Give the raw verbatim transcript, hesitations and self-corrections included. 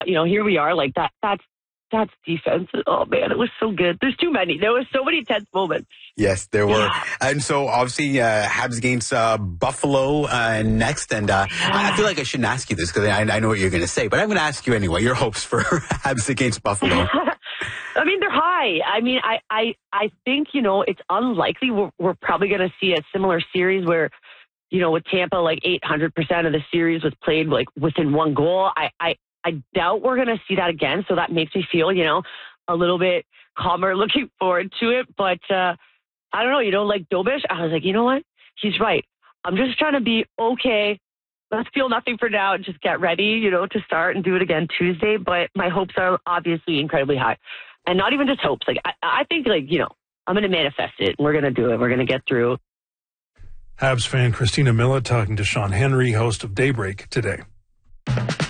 you know, here we are. Like that. That's that's defense. Oh man, it was so good. There's too many. There was so many tense moments. Yes, there were. Yeah. And so obviously uh, Habs against uh, Buffalo uh, next. And uh, Yeah. I feel like I shouldn't ask you this because I, I know what you're going to say, but I'm going to ask you anyway. Your hopes for Habs against Buffalo? I mean, they're high. I mean, I, I, I think, you know, it's unlikely we're, we're probably going to see a similar series where, you know, with Tampa, like eight hundred percent of the series was played like within one goal. I, I, I doubt we're going to see that again. So that makes me feel, you know, a little bit calmer looking forward to it. But uh, I don't know, you know, like Dobish, I was like, you know what? He's right. I'm just trying to be okay. Let's feel nothing for now and just get ready, you know, to start and do it again Tuesday. But my hopes are obviously incredibly high. And not even just hopes. Like, I, I think, like, you know, I'm going to manifest it. We're going to do it. We're going to get through. Habs fan Christina Miller talking to Sean Henry, host of Daybreak, today.